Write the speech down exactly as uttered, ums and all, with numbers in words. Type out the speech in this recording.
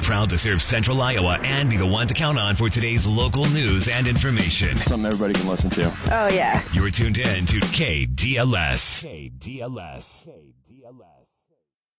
Proud to serve Central Iowa and be the one to count on for today's local news and information. Something everybody can listen to. Oh, yeah. You're tuned in to K D L S. K D L S. K D L S.